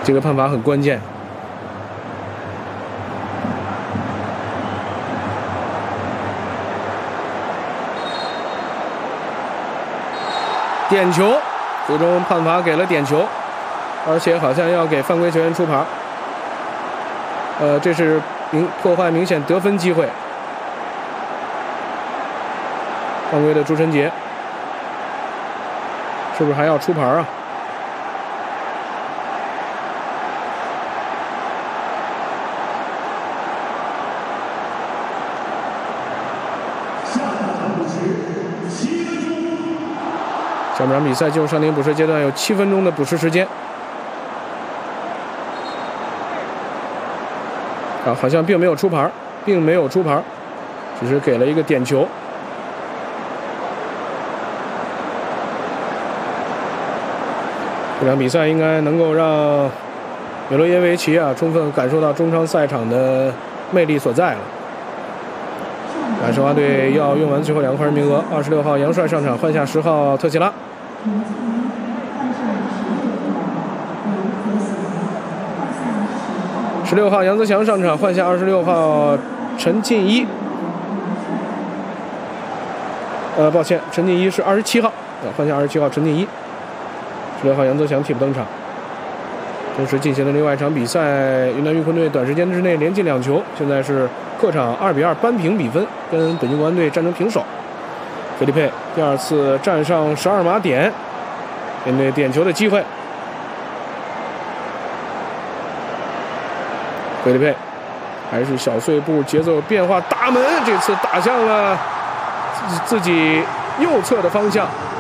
这个判罚很关键。点球，最终判罚给了点球，而且好像要给犯规球员出牌。这是破坏明显得分机会。犯规的朱晨杰，是不是还要出牌啊？下半场比赛进入上庭补时阶段，有7分钟的补时时间。好像并没有出牌，只是给了一个点球。这场比赛应该能够让米罗耶维奇充分感受到中超赛场的魅力所在了。申花队要用完最后2个人名额，26号杨帅上场换下10号特齐拉。16号杨泽祥上场换下26号陈进一。抱歉，陈进一是27号，换下27号陈进一。16号杨泽祥替补登场。同时进行的另外一场比赛，云南玉坤队短时间之内连进2球，现在是客场2比2扳平比分，跟北京国安队战成平手。菲利佩第2次站上12码点，面对点球的机会。菲利佩还是小碎步，节奏变化，打门，这次打向了自己右侧的方向。